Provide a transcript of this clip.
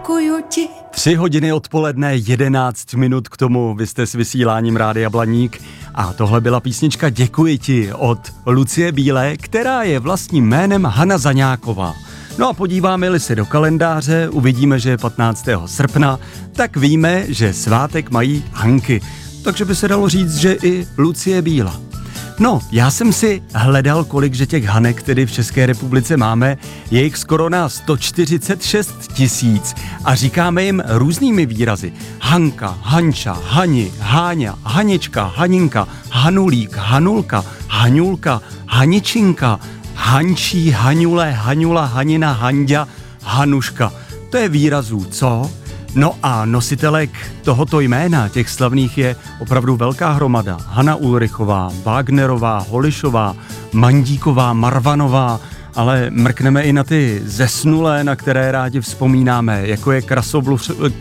děkuju ti. 3 hodiny odpoledne, 11 minut k tomu, vy jste s vysíláním Rádia Blaník a tohle byla písnička Děkuji ti od Lucie Bílé, která je vlastním jménem Hana Zaňáková. No a podíváme-li se do kalendáře, uvidíme, že je 15. srpna, tak víme, že svátek mají Hanky, takže by se dalo říct, že i Lucie Bílá. No, já jsem si hledal, kolik že těch Hanek tedy v České republice máme, je jich skoro na 146 000 a říkáme jim různými výrazy. Hanka, Hanča, Hani, Háňa, Hanička, Haninka, Hanulík, Hanulka, Haňulka, Haničinka, Hančí, Haňule, Haňula, Hanina, Hanďa, Hanuška. To je výrazů, co? No a nositelek tohoto jména, těch slavných, je opravdu velká hromada. Hana Ulrichová, Wagnerová, Holišová, Mandíková, Marvanová, ale mrkneme i na ty zesnulé, na které rádi vzpomínáme, jako je